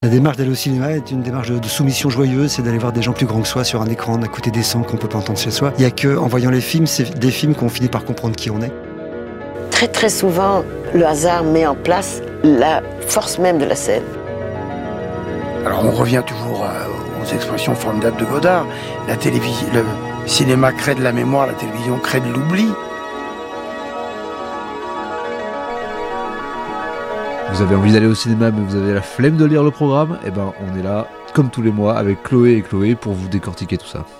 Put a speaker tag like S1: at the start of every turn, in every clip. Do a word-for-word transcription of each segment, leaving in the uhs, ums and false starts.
S1: La démarche d'aller au cinéma est une démarche de, de soumission joyeuse, c'est d'aller voir des gens plus grands que soi sur un écran, d'écouter des sons qu'on peut pas entendre chez soi. Il y a que, en voyant les films, c'est des films qu'on finit par comprendre qui on est.
S2: Très très souvent, le hasard met en place la force même de la scène.
S3: Alors on revient toujours euh, aux expressions formidables de Godard. La télévision, le cinéma crée de la mémoire, la télévision crée de l'oubli.
S4: Vous avez envie d'aller au cinéma mais vous avez la flemme de lire le programme, et ben on est là comme tous les mois avec Chloé et Chloé pour vous décortiquer tout ça.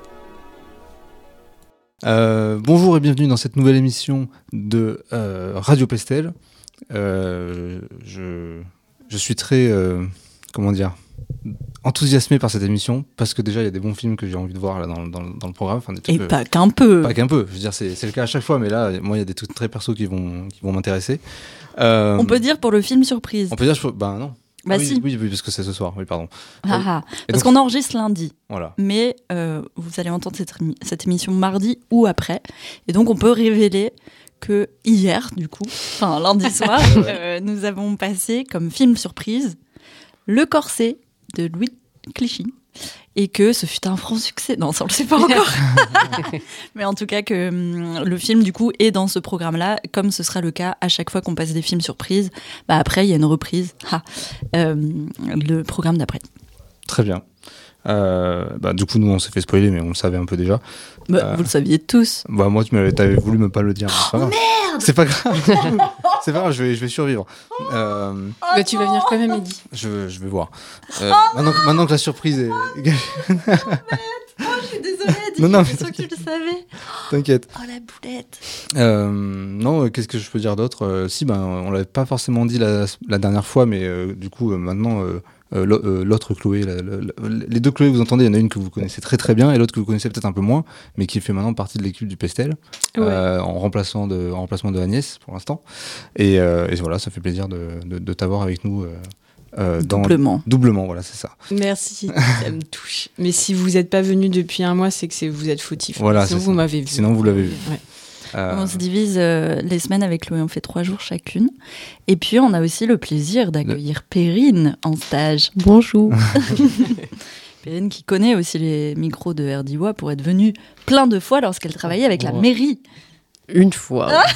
S4: Euh, bonjour et bienvenue dans cette nouvelle émission de euh, Radio Pestel. Euh, je, je suis très, euh, comment dire, enthousiasmé par cette émission parce que déjà il y a des bons films que j'ai envie de voir là dans, dans, dans le programme. Enfin, des trucs,
S5: et pas euh, qu'un peu.
S4: Pas qu'un peu. Je veux dire c'est, c'est le cas à chaque fois, mais là moi il y a des trucs très perso qui vont qui vont m'intéresser. Euh,
S5: on peut dire pour le film surprise.
S4: On peut dire, ben non.
S5: Bah
S4: ah, oui,
S5: si.
S4: Oui, oui, parce que c'est ce soir. Oui, pardon.
S5: Ah, ah. Parce
S4: donc,
S5: qu'on enregistre lundi.
S4: Voilà.
S5: Mais euh, vous allez entendre cette, cette émission mardi ou après. Et donc on peut révéler que hier, du coup, enfin lundi soir, euh, nous avons passé comme film surprise Le Corset de Louis Clichy. Et que ce fut un franc succès. Non, ça on le sait pas encore. Mais en tout cas que hum, le film du coup est dans ce programme-là, comme ce sera le cas à chaque fois qu'on passe des films surprises. Bah après il y a une reprise. Ah, euh, le programme d'après.
S4: Très bien. Euh, bah, du coup nous on s'est fait spoiler mais on le savait un peu déjà.
S5: Bah, euh, vous le saviez tous.
S4: Bah moi tu m'avais, t'avais voulu me pas le dire.
S5: Oh
S4: pas
S5: merde.
S4: C'est pas grave. C'est pas grave, je vais, je vais survivre. Euh,
S6: oh bah tu vas venir quand même, Eddy.
S4: Je, je vais voir. Euh,
S5: oh
S4: maintenant, que, maintenant que la surprise est...
S5: Oh, oh je suis désolée, Eddy.
S4: Non, non,
S5: je suis sûre que tu le savais.
S4: T'inquiète.
S5: Oh la boulette.
S4: Euh, non, qu'est-ce que je peux dire d'autre euh, Si, ben, on l'avait pas forcément dit la, la dernière fois, mais euh, du coup, euh, maintenant... Euh, Euh, l'autre Chloé, la, la, la, les deux Chloé, vous entendez, il y en a une que vous connaissez très très bien et l'autre que vous connaissez peut-être un peu moins, mais qui fait maintenant partie de l'équipe du Pestel, ouais. euh, en, remplaçant de, en remplacement de Agnès pour l'instant. Et, euh, et voilà, ça fait plaisir de, de, de t'avoir avec nous. Euh, euh, dans,
S5: doublement.
S4: Doublement, voilà, c'est ça.
S6: Merci, ça me touche. Mais si vous n'êtes pas venu depuis un mois, c'est que c'est, vous êtes fautif.
S4: Voilà,
S6: sinon,
S4: c'est
S6: vous
S4: ça.
S6: m'avez vu.
S4: Sinon, vous l'avez vu.
S6: Ouais.
S4: Euh...
S5: On se divise euh, les semaines avec Chloé, on fait trois jours chacune. Et puis, on a aussi le plaisir d'accueillir le... Perrine en stage.
S6: Bonjour.
S5: Perrine qui connaît aussi les micros de R D I W A pour être venue plein de fois lorsqu'elle travaillait avec oh. la mairie.
S7: Une fois.
S5: Ah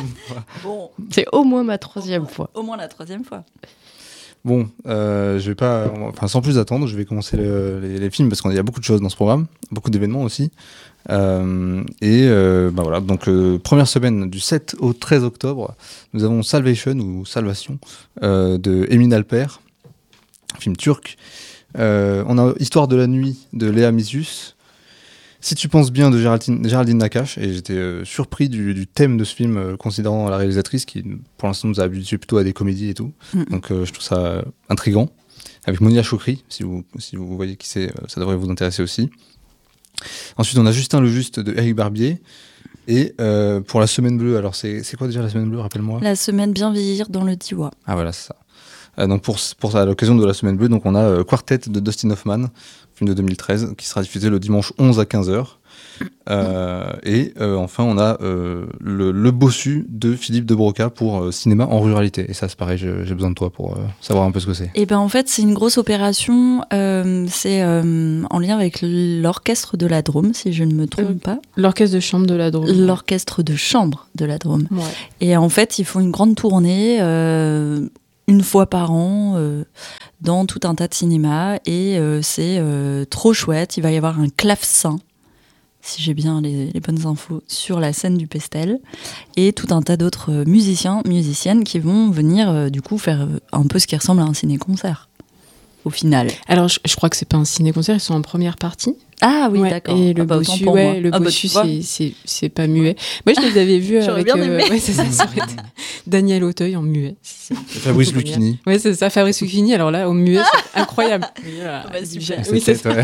S5: bon.
S7: C'est au moins ma troisième fois.
S5: Au moins la troisième fois.
S4: Bon, euh, je vais pas, enfin sans plus attendre, je vais commencer le, les, les films parce qu'il y a beaucoup de choses dans ce programme, beaucoup d'événements aussi. Euh, et euh, bah voilà, donc euh, première semaine du sept au treize octobre, nous avons Salvation ou Salvation euh, de Emin Alper, film turc. Euh, on a Histoire de la nuit de Léa Mysius. Si tu penses bien de Géraldine, Géraldine Nakache, et j'étais euh, surpris du, du thème de ce film, euh, considérant la réalisatrice qui, pour l'instant, nous a habitués plutôt à des comédies et tout. Mm. Donc, euh, je trouve ça euh, intriguant. Avec Monia Chokri, si vous, si vous voyez qui c'est, euh, ça devrait vous intéresser aussi. Ensuite, on a Justin le Juste de Éric Barbier. Et euh, pour la Semaine Bleue, alors c'est, c'est quoi déjà la Semaine Bleue, rappelle-moi ?
S5: La Semaine Bien Vieillir dans le D I W A.
S4: Ah voilà, c'est ça. Euh, donc pour, pour à l'occasion de la Semaine Bleue, donc on a euh, Quartet de Dustin Hoffman, film de deux mille treize, qui sera diffusé le dimanche onze à quinze heures. Euh, et euh, enfin, on a euh, le, le Bossu de Philippe de Broca pour euh, cinéma en ruralité. Et ça, c'est pareil, j'ai, j'ai besoin de toi pour euh, savoir un peu ce que c'est.
S5: Et ben en fait, c'est une grosse opération. Euh, c'est euh, en lien avec l'orchestre de la Drôme, si je ne me trompe euh, pas.
S6: L'orchestre de chambre de la Drôme.
S5: L'orchestre de chambre de la Drôme.
S6: Ouais.
S5: Et en fait, ils font une grande tournée. Euh, une fois par an euh, dans tout un tas de cinémas et euh, c'est euh, trop chouette. Il va y avoir un clavecin, si j'ai bien les, les bonnes infos, sur la scène du Pestel et tout un tas d'autres musiciens, musiciennes qui vont venir euh, du coup faire un peu ce qui ressemble à un ciné-concert au final.
S6: Alors je, je crois que c'est pas un ciné-concert, ils sont en première partie.
S5: Ah oui,
S6: ouais,
S5: d'accord.
S6: Et le
S5: ah bah,
S6: Bossu, ouais, le
S5: ah
S6: Bossu,
S5: bah,
S6: c'est, c'est, c'est pas muet. Moi, je les avais vus
S5: J'aurais
S6: avec
S5: bien aimé.
S6: Euh, ouais, c'est ça, ça aurait été Daniel Auteuil en muet. C'est,
S4: c'est Fabrice Lucchini.
S6: Ouais, c'est ça, Fabrice Lucchini. Alors là, au muet, c'est incroyable.
S5: Voilà, ah bah, super.
S6: Oui, c'est ça. Ouais.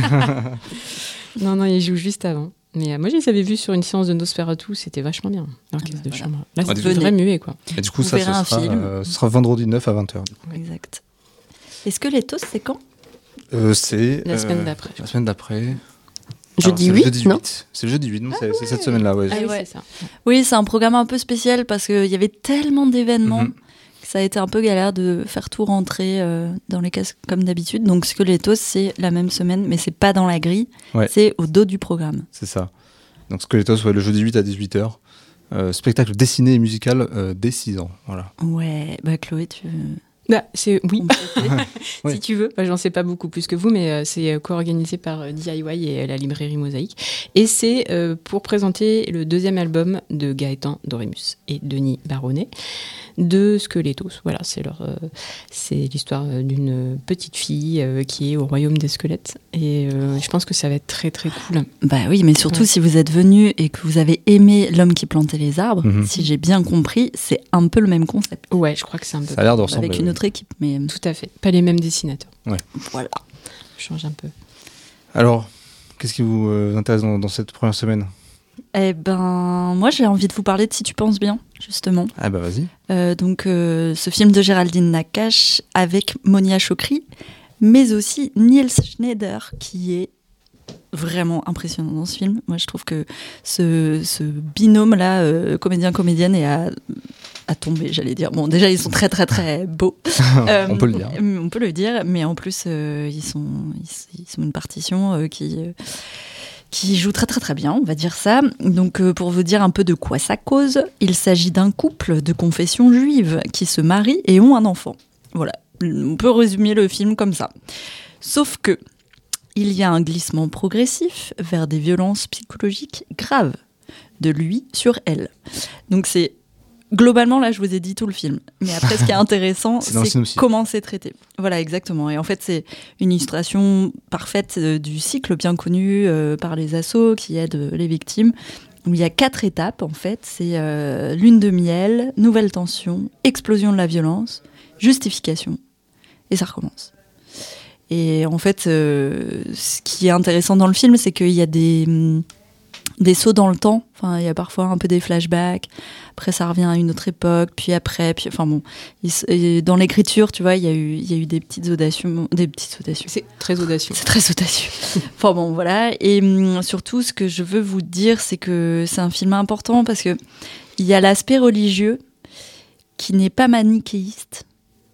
S6: Non, non, il joue juste avant. Mais euh, moi, je les avais vus sur une séance de Nosferatu, c'était vachement bien. L'orchestre ah bah, de voilà. chambre. Là, c'est ah, vrai muet, quoi.
S4: Et du coup, Vous ça, ce sera, euh, ce sera vendredi neuf à vingt heures.
S5: Exact. Est-ce que les toasts, c'est quand
S4: euh, C'est
S6: la semaine
S4: euh,
S6: d'après.
S4: La semaine d'après.
S7: Jeudi
S4: Alors,
S7: huit,
S4: c'est le jeudi
S7: non
S4: huit. C'est le jeudi huit, non
S5: ah
S4: c'est,
S5: ouais.
S4: c'est cette semaine-là, ouais.
S6: Ah oui,
S5: ouais.
S6: c'est ça.
S5: Oui, c'est un programme un peu spécial parce qu'il y avait tellement d'événements. Mm-hmm. ça a été un peu galère de faire tout rentrer euh, dans les cases comme d'habitude. Donc Squeletos, c'est la même semaine, mais c'est pas dans la grille,
S4: Ouais.
S5: c'est au dos du programme.
S4: C'est ça. Donc Squeletos, ouais, le jeudi huit à dix-huit heures. Euh, spectacle dessiné et musical euh, dès six ans. Voilà.
S5: Ouais, bah Chloé, tu veux...
S6: Bah, c'est oui,
S4: Oui.
S6: si tu veux. Bah, j'en sais pas beaucoup plus que vous, mais euh, c'est euh, co-organisé par euh, D I Y et euh, la librairie Mosaïque. Et c'est euh, pour présenter le deuxième album de Gaëtan Dorémus et Denis Baronnet de Squeletos. Voilà, c'est leur, euh, c'est l'histoire euh, d'une petite fille euh, qui est au royaume des squelettes. Et euh, je pense que ça va être très très cool.
S5: Bah oui, mais surtout
S6: Ouais.
S5: si vous êtes venu et que vous avez aimé L'homme qui plantait les arbres,
S4: Mhm.
S5: si j'ai bien compris, c'est un peu le même concept.
S6: Ouais, je crois que c'est un peu
S4: Ça a l'air de ressembler.
S5: Avec une
S4: ouais.
S5: autre équipe, mais euh,
S6: tout à fait. Pas les mêmes dessinateurs.
S5: voilà.
S6: Je change un peu.
S4: Alors, qu'est-ce qui vous euh, intéresse dans, dans cette première semaine?
S5: Eh ben, moi j'ai envie de vous parler de Si tu penses bien, justement.
S4: Ah bah vas-y.
S5: Euh, donc, euh, ce film de Géraldine Nakache avec Monia Chokri, mais aussi Niels Schneider, qui est vraiment impressionnant dans ce film. Moi, je trouve que ce, ce binôme-là, euh, comédien-comédienne, est à, à tomber, j'allais dire. Bon, déjà, ils sont très, très, très beaux. Euh,
S4: On peut le dire.
S5: On peut le dire, mais en plus, euh, ils, sont, ils, ils sont une partition euh, qui... Euh, qui joue très très très bien, on va dire ça. Donc euh, pour vous dire un peu de quoi ça cause, il s'agit d'un couple de confession juive qui se marient et ont un enfant. Voilà, on peut résumer le film comme ça. Sauf que il y a un glissement progressif vers des violences psychologiques graves de lui sur elle. Donc c'est globalement, là, je vous ai dit tout le film. Mais après, ce qui est intéressant,
S4: C'est dans le
S5: c'est
S4: synopsis.
S5: comment c'est traité. Voilà, exactement. Et en fait, c'est une illustration parfaite euh, du cycle bien connu euh, par les assos qui aident euh, les victimes, où il y a quatre étapes, en fait. C'est euh, lune de miel, nouvelle tension, explosion de la violence, justification, et ça recommence. Et en fait, euh, ce qui est intéressant dans le film, c'est qu'il y a des... hum, des sauts dans le temps, enfin il y a parfois un peu des flashbacks, après ça revient à une autre époque, puis après, puis enfin bon, il, et dans l'écriture, tu vois, il y a eu il y a eu des petites audacieux, des petites audacieux.
S6: C'est très audacieux.
S5: C'est très audacieux. Enfin bon, voilà, et hum, surtout ce que je veux vous dire, c'est que c'est un film important parce que il y a l'aspect religieux qui n'est pas manichéiste.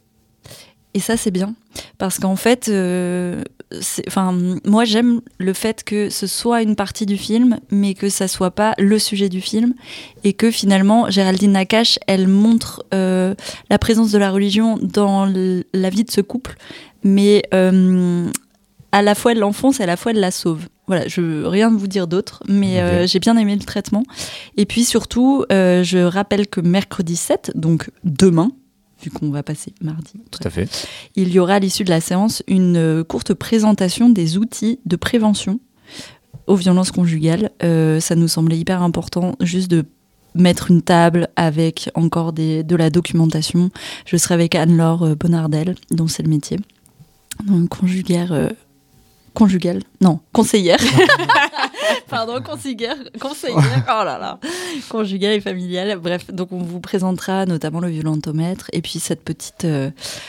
S5: Et ça, c'est bien. Parce qu'en fait, euh, c'est, enfin, moi, j'aime le fait que ce soit une partie du film, mais que ça soit pas le sujet du film. Et que finalement, Géraldine Nakache, elle montre euh, la présence de la religion dans l- la vie de ce couple. Mais euh, à la fois, elle l'enfonce et à la fois, elle la sauve. Voilà, je veux rien vous dire d'autre, mais euh,
S4: Ok.
S5: j'ai bien aimé le traitement. Et puis surtout, euh, je rappelle que mercredi sept, donc demain, vu qu'on va passer mardi,
S4: Tout à fait.
S5: il y aura à l'issue de la séance une euh, courte présentation des outils de prévention aux violences conjugales. Euh, ça nous semblait hyper important juste de mettre une table avec encore des, de la documentation. Je serai avec Anne-Laure euh, Bonardel, dont c'est le métier. Donc conjugaire... euh, conjugale, non, conseillère. Pardon, conseillère, conseillère, oh là là, conjugale et familiale. Bref, donc on vous présentera notamment le violentomètre et puis cette petite, euh,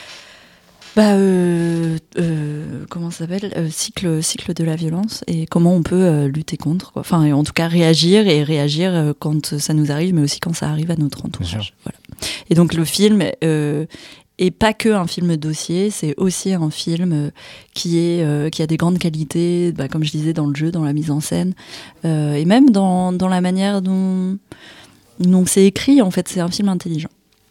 S5: bah, euh, euh, comment ça s'appelle, euh, cycle, cycle de la violence et comment on peut euh, lutter contre, quoi. Enfin, et en tout cas réagir et réagir euh, quand ça nous arrive, mais aussi quand ça arrive à notre entourage. Voilà. Et donc le film. Euh, Et pas que un film dossier, c'est aussi un film euh, qui, est, euh, qui a des grandes qualités, bah, comme je disais, dans le jeu, dans la mise en scène, euh, et même dans, dans la manière dont, dont c'est écrit. En fait, c'est un film intelligent.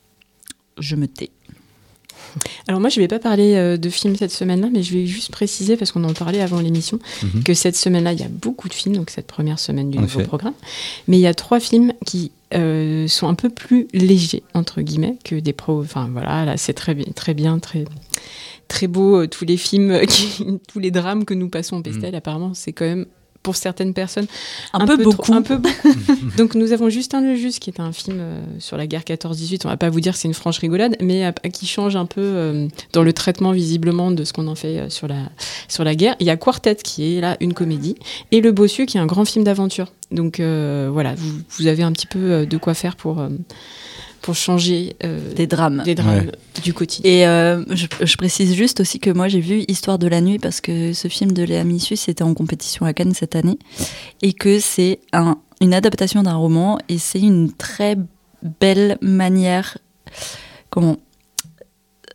S5: Je me tais.
S6: Alors moi, je ne vais pas parler euh, de films cette semaine-là, mais je vais juste préciser, parce qu'on en parlait avant l'émission,
S4: Mhm.
S6: que cette semaine-là, il y a beaucoup de films, donc cette première semaine du
S4: En
S6: nouveau
S4: effet.
S6: programme. Mais il y a trois films qui euh, sont un peu plus légers, entre guillemets, que des pros. Enfin voilà, là, c'est très bien, très bien, très... Très beau, euh, tous les films, euh, qui, tous les drames que nous passons au Pestel, apparemment, c'est quand même, pour certaines personnes,
S5: Un, peu, beaucoup.
S6: trop- un peu beaucoup. Donc nous avons Justin le Juste, qui est un film euh, sur la guerre quatorze dix-huit. On va pas vous dire que c'est une franche rigolade, mais euh, qui change un peu euh, dans le traitement visiblement de ce qu'on en fait euh, sur, la, sur la guerre. Il y a Quartet, qui est là une comédie, et Le Bossu, qui est un grand film d'aventure. Donc euh, voilà, vous, vous avez un petit peu euh, de quoi faire pour, euh, pour changer euh,
S5: Des drames.
S6: des drames
S4: Ouais.
S6: du quotidien.
S5: Et euh, je, je précise juste aussi que moi j'ai vu Histoire de la nuit parce que ce film de Léa Missus était en compétition à Cannes cette année et que c'est un, une adaptation d'un roman et c'est une très belle manière comment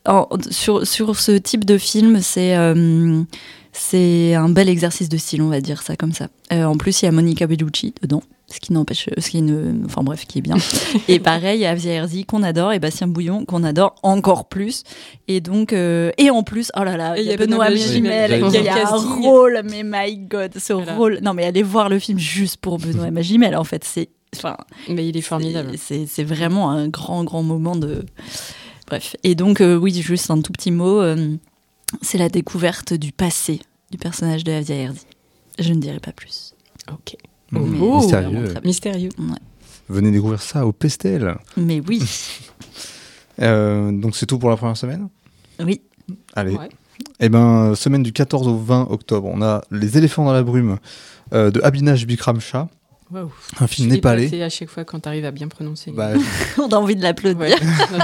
S5: en- sur, sur ce type de film, c'est, euh, c'est un bel exercice de style, on va dire ça comme ça. Euh, en plus, il y a Monica Bellucci dedans, ce qui n'empêche, ce qui ne, enfin bref, qui est bien. Et pareil, il y a Avia Herzi qu'on adore et Bastien Bouillon qu'on adore encore plus. Et donc, euh, et en plus, oh là là,
S6: Et
S5: il y a Benoît Magimel,
S4: J'allais
S5: il
S4: dire.
S5: y a un
S6: Casting.
S5: rôle, mais my God, ce
S6: Voilà.
S5: rôle. Non, mais allez voir le film juste pour Benoît Magimel. En fait, c'est, enfin,
S6: Mais il est formidable.
S5: c'est, c'est vraiment un grand, grand moment de. Bref. Et donc, euh, oui, juste un tout petit mot. euh, c'est la découverte du passé du personnage de Avia Herzi. Je ne dirai pas plus.
S6: Ok.
S4: Mmh,
S5: Oh,
S4: mystérieux.
S5: vraiment très bien.
S6: Mystérieux.
S5: Ouais.
S4: Venez découvrir ça au Pestel.
S5: Mais oui,
S4: Euh, donc c'est tout pour la première semaine.
S5: oui.
S4: Allez.
S6: Ouais.
S4: Eh ben, semaine du quatorze au vingt octobre, on a Les éléphants dans la brume euh, de Abhinav Bikram Shah,
S6: Waouh.
S4: un film
S6: Je suis
S4: népalais.
S6: épatée à chaque fois quand tu arrives à bien prononcer.
S4: Bah,
S5: On a envie de l'applaudir.
S6: Ouais.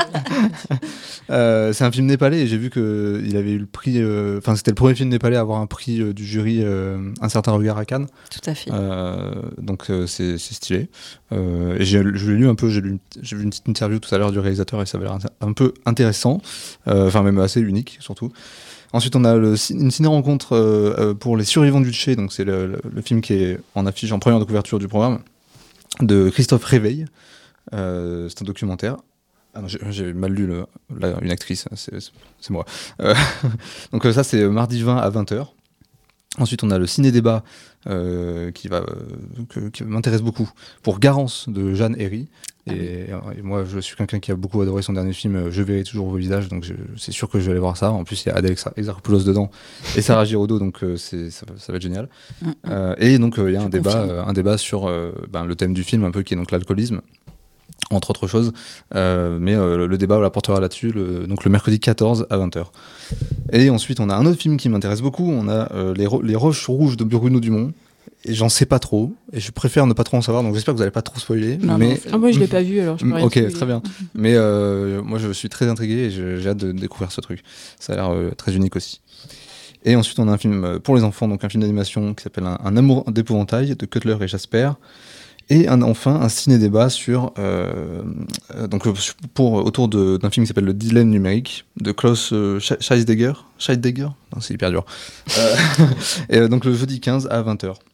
S4: euh, c'est un film népalais et j'ai vu que il avait eu le prix. euh, Enfin, c'était le premier film népalais à avoir un prix euh, du jury euh, Un certain regard à Cannes.
S5: Tout à fait.
S4: Euh, donc euh, c'est c'est stylé. Euh, et j'ai je l'ai lu un peu. J'ai lu, j'ai vu une petite interview tout à l'heure du réalisateur et ça avait l'air intér- un peu intéressant. Euh, Enfin même assez unique surtout. Ensuite, on a le, ci- une ciné-rencontre euh, euh, pour les survivants du Tché, donc c'est le, le, le film qui est en affiche en première de couverture du programme, de Christophe Réveil. Euh, c'est un documentaire. Ah non, j'ai, j'ai mal lu le, la- une actrice, c'est, c'est, c'est moi. Euh, donc euh, ça, c'est mardi vingt à vingt heures. Ensuite, on a le ciné-débat euh, qui, va, euh, que- qui m'intéresse beaucoup, pour Garance de Jeanne Herry. Et, et moi, je suis quelqu'un qui a beaucoup adoré son dernier film, Je verrai toujours vos visages, donc je- c'est sûr que je vais aller voir ça. En plus, il y a Adèle Exa- Exarchopoulos dedans et Sarah Giraudot, donc euh, c'est, ça, va- ça va être génial.
S5: Mm, mm.
S4: Euh, et donc, euh, il y a
S5: Je
S4: un débat,
S5: confirme.
S4: euh, un débat sur euh, ben, le thème du film, un peu qui est donc l'alcoolisme, entre autres choses. Euh, mais euh, le, le débat la portera là-dessus, le, donc le mercredi quatorze à vingt heures. Et ensuite, on a un autre film qui m'intéresse beaucoup. On a euh, les, Ro- les Roches Rouges de Bruno Dumont. Et j'en sais pas trop. Et je préfère ne pas trop en savoir. Donc j'espère que vous n'allez pas trop spoiler.
S5: Non,
S4: mais
S5: non, c'est-
S6: Ah, moi, je l'ai pas vu, alors je peux
S4: Mm,
S6: rien
S4: ok,
S6: spoiler.
S4: très bien. Mais euh, moi, je suis très intrigué et je- j'ai hâte de découvrir ce truc. Ça a l'air euh, très unique aussi. Et ensuite, on a un film euh, pour les enfants, donc un film d'animation qui s'appelle Un, Un amour d'épouvantail de Cutler et Jasper. Et un, enfin, un ciné-débat sur, euh, euh, donc, euh, pour, autour de, d'un film qui s'appelle Le Dilemme numérique de Klaus euh, Sch- Scheidegger. Scheidegger Non, c'est hyper dur. Euh, et euh, donc le jeudi quinze à vingt heures.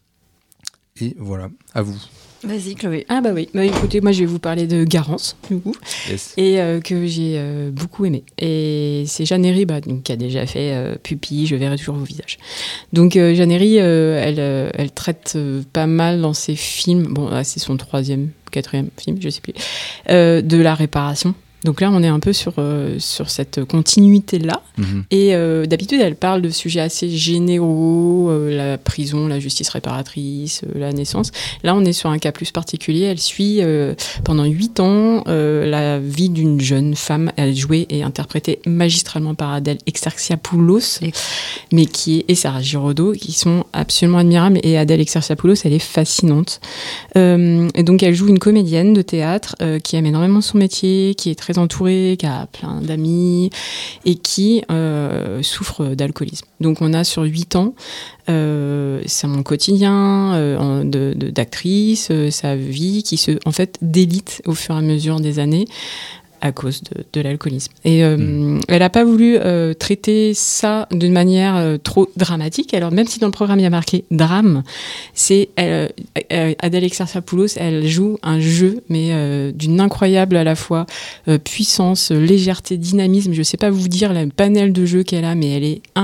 S4: Et voilà, à vous.
S5: Vas-y, Chloé.
S6: Ah bah oui, bah, écoutez, moi je vais vous parler de Garance, du coup,
S4: Yes.
S6: et euh, que j'ai euh, beaucoup aimé. Et c'est Jeanne Herry, bah, donc, qui a déjà fait euh, Pupille, Je verrai toujours vos visages. Donc euh, Jeanne Herry, euh, elle, euh, elle traite euh, pas mal dans ses films, bon là, c'est son troisième, quatrième film, je sais plus, euh, de la réparation. Donc là, on est un peu sur, euh, sur cette continuité-là.
S4: Mhm.
S6: Et euh, d'habitude, elle parle de sujets assez généraux, euh, la prison, la justice réparatrice, euh, la naissance. Là, on est sur un cas plus particulier. Elle suit euh, pendant huit ans euh, la vie d'une jeune femme. Elle est jouée et interprétée magistralement par Adèle Exarchopoulos, mais qui est, et Sarah Giraudot, qui sont absolument admirables. Et Adèle Exarchopoulos, elle est fascinante. Euh, et donc, elle joue une comédienne de théâtre euh, qui aime énormément son métier, qui est très entourée, qui a plein d'amis et qui euh, souffre d'alcoolisme. Donc on a sur huit ans, euh, c'est mon quotidien euh, de, de, d'actrice, euh, sa vie qui se en fait délite au fur et à mesure des années à cause de, de l'alcoolisme. Et euh, mmh. elle n'a pas voulu euh, traiter ça d'une manière euh, trop dramatique. Alors même si dans le programme il y a marqué drame, c'est elle, euh, Adèle Exarchopoulos, elle joue un jeu, mais euh, d'une incroyable à la fois euh, puissance, légèreté, dynamisme. Je ne sais pas vous dire le panel de jeux qu'elle a, mais elle est